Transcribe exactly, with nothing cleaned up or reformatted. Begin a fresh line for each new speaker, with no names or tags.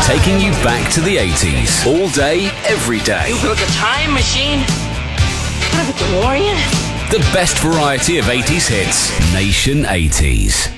taking you back to the eighties. All day, every day.
You built a time machine? What if it's a DeLorean?
The best variety of eighties hits. Nation eighties.